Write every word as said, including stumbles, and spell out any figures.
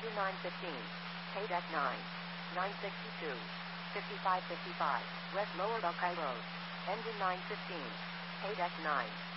Engine nine fifteen. K-Deck nine. nine sixty-two. fifty-five fifty-five. West Lower Buckeye Road. Engine nine fifteen. K-Deck nine.